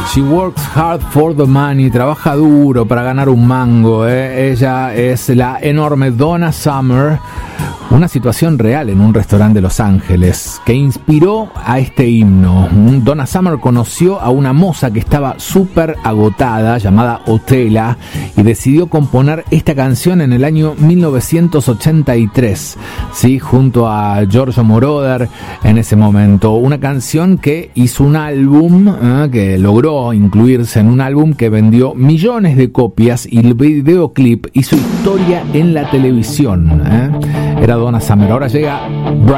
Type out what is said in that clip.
She works hard for the money. Trabaja duro para ganar un mango. Ella es la enorme Donna Summer. Una situación real en un restaurante de Los Ángeles que inspiró a este himno. Donna Summer conoció a una moza que estaba súper agotada, llamada Otela, y decidió componer esta canción en el año 1983, ¿sí? Junto a Giorgio Moroder en ese momento. Una canción que hizo un álbum, que logró incluirse en un álbum que vendió millones de copias, y el videoclip hizo historia en la televisión. Era Donna Summer. Ahora llega Brian